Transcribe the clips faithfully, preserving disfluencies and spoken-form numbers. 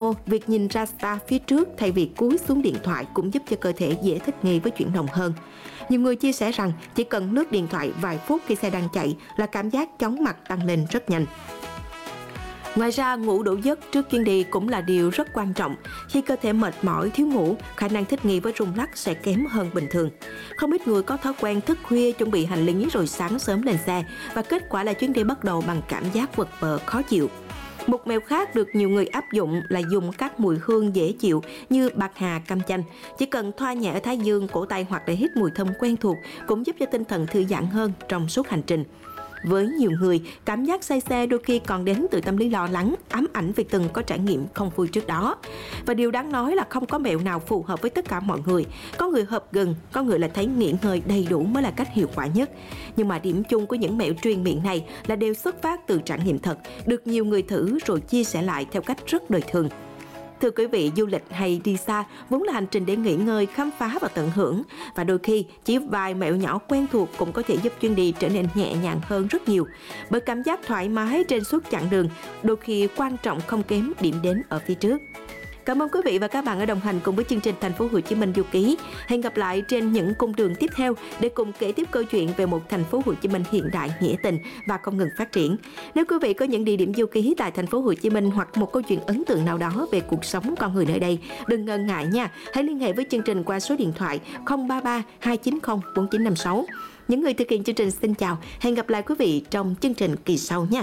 mô, việc nhìn ra xa phía trước thay vì cúi xuống điện thoại cũng giúp cho cơ thể dễ thích nghi với chuyển động hơn. Nhiều người chia sẻ rằng chỉ cần lướt điện thoại vài phút khi xe đang chạy là cảm giác chóng mặt tăng lên rất nhanh. Ngoài ra, ngủ đủ giấc trước chuyến đi cũng là điều rất quan trọng. Khi cơ thể mệt mỏi, thiếu ngủ, khả năng thích nghi với rung lắc sẽ kém hơn bình thường. Không ít người có thói quen thức khuya chuẩn bị hành lý rồi sáng sớm lên xe, và kết quả là chuyến đi bắt đầu bằng cảm giác vật vờ khó chịu. Một mẹo khác được nhiều người áp dụng là dùng các mùi hương dễ chịu như bạc hà, cam chanh. Chỉ cần thoa nhẹ ở thái dương, cổ tay hoặc để hít mùi thơm quen thuộc cũng giúp cho tinh thần thư giãn hơn trong suốt hành trình. Với nhiều người, cảm giác say xe đôi khi còn đến từ tâm lý lo lắng, ám ảnh vì từng có trải nghiệm không vui trước đó. Và điều đáng nói là không có mẹo nào phù hợp với tất cả mọi người. Có người hợp gần, có người là thấy nghỉ ngơi đầy đủ mới là cách hiệu quả nhất. Nhưng mà điểm chung của những mẹo truyền miệng này là đều xuất phát từ trải nghiệm thật, được nhiều người thử rồi chia sẻ lại theo cách rất đời thường. Thưa quý vị, du lịch hay đi xa vốn là hành trình để nghỉ ngơi, khám phá và tận hưởng. Và đôi khi, chỉ vài mẹo nhỏ quen thuộc cũng có thể giúp chuyến đi trở nên nhẹ nhàng hơn rất nhiều. Bởi cảm giác thoải mái trên suốt chặng đường, đôi khi quan trọng không kém điểm đến ở phía trước. Cảm ơn quý vị và các bạn đã đồng hành cùng với chương trình Thành phố Hồ Chí Minh Du ký. Hẹn gặp lại trên những cung đường tiếp theo để cùng kể tiếp câu chuyện về một Thành phố Hồ Chí Minh hiện đại, nghĩa tình và không ngừng phát triển. Nếu quý vị có những địa điểm du ký tại Thành phố Hồ Chí Minh hoặc một câu chuyện ấn tượng nào đó về cuộc sống con người nơi đây, đừng ngần ngại nha. Hãy liên hệ với chương trình qua số điện thoại không ba ba hai chín không bốn chín năm sáu. Những người thực hiện chương trình xin chào. Hẹn gặp lại quý vị trong chương trình kỳ sau nha.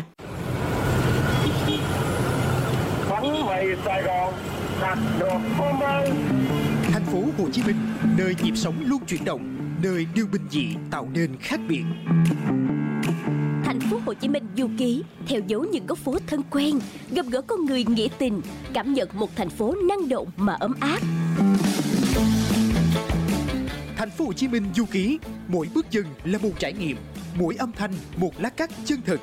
Bánh mì Sài Gòn đặt được hôm nay. Thành phố Hồ Chí Minh, nơi nhịp sống luôn chuyển động, nơi điều bình dị tạo nên khác biệt. Thành phố Hồ Chí Minh du ký, theo dấu những góc phố thân quen, gặp gỡ con người nghĩa tình, cảm nhận một thành phố năng động mà ấm áp. Thành phố Hồ Chí Minh du ký, mỗi bước chân là một trải nghiệm, mỗi âm thanh một lát cắt chân thực.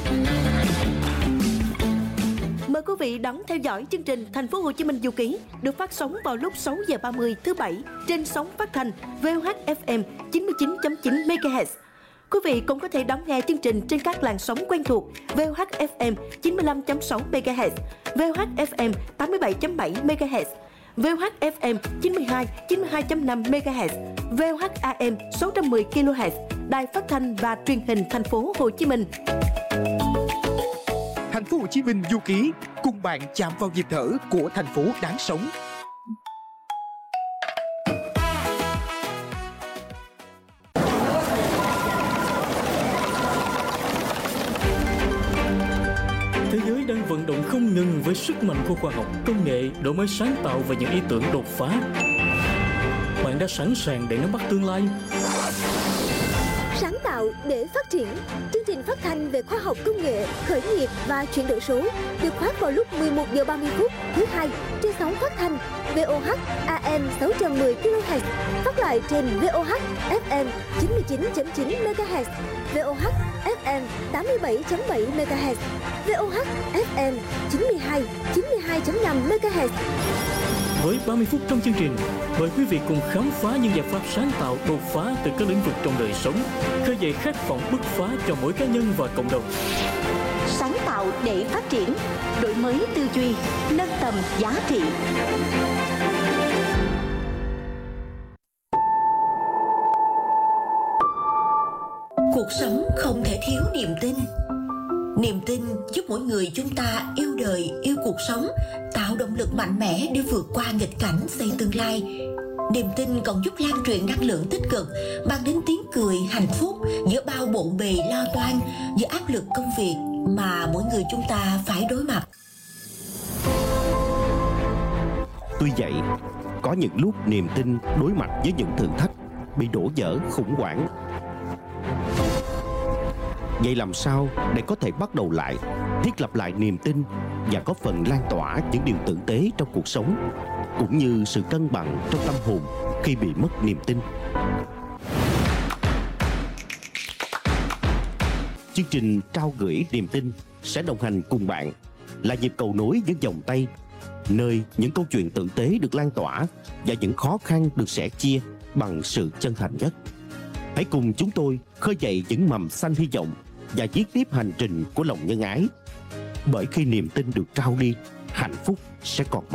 Mời quý vị đón theo dõi chương trình Thành phố Hồ Chí Minh du ký được phát sóng vào lúc sáu giờ ba mươi thứ bảy trên sóng phát thanh vê o hát ép em chín mươi chín chấm chín mê ga héc. Quý vị cũng có thể đón nghe chương trình trên các làn sóng quen thuộc vê o hát ép em chín mươi lăm chấm sáu mê ga héc, vê o hát ép em tám mươi bảy chấm bảy mê ga héc, vê o hát ép em chín mươi hai, chín mươi hai chấm năm mê ga héc, vê o hát a em sáu trăm mười ki lô héc, Đài Phát thanh và Truyền hình Thành phố Hồ Chí Minh. Thành phố Hồ Chí Minh du ký, cùng bạn chạm vào nhịp thở của thành phố đáng sống. Thế giới đang vận động không ngừng với sức mạnh của khoa học, công nghệ, đổi mới sáng tạo và những ý tưởng đột phá. Bạn đã sẵn sàng để nắm bắt tương lai? Sáng tạo để phát triển. Chương trình phát thanh về khoa học công nghệ, khởi nghiệp và chuyển đổi số được phát vào lúc mười một giờ ba mươi phút thứ hai trên sóng phát thanh vê o hát a em sáu trăm mười ki lô héc, phát lại trên vê o hát ép em chín mươi chín chấm chín mê ga héc, vê o hát ép em tám mươi bảy chấm bảy mê ga héc, vê o hát ép em chín mươi hai, chín mươi hai chấm năm mê ga héc. Với ba mươi phút trong chương trình, mời quý vị cùng khám phá những giải pháp sáng tạo đột phá từ các lĩnh vực trong đời sống, khơi dậy khát vọng bứt phá cho mỗi cá nhân và cộng đồng. Sáng tạo để phát triển, đổi mới tư duy, nâng tầm giá trị. Cuộc sống không thể thiếu niềm tin. Niềm tin giúp mỗi người chúng ta yêu đời, yêu cuộc sống, tạo động lực mạnh mẽ để vượt qua nghịch cảnh xây tương lai. Niềm tin còn giúp lan truyền năng lượng tích cực, mang đến tiếng cười, hạnh phúc giữa bao bộn bề lo toan, giữa áp lực công việc mà mỗi người chúng ta phải đối mặt. Tuy vậy, có những lúc niềm tin đối mặt với những thử thách bị đổ vỡ khủng hoảng. Vậy làm sao để có thể bắt đầu lại, thiết lập lại niềm tin và có phần lan tỏa những điều tử tế trong cuộc sống, cũng như sự cân bằng trong tâm hồn khi bị mất niềm tin? Chương trình trao gửi niềm tin sẽ đồng hành cùng bạn, là nhịp cầu nối với vòng tay, nơi những câu chuyện tử tế được lan tỏa và những khó khăn được sẻ chia bằng sự chân thành nhất. Hãy cùng chúng tôi khơi dậy những mầm xanh hy vọng và viết tiếp hành trình của lòng nhân ái. Bởi khi niềm tin được trao đi, hạnh phúc sẽ còn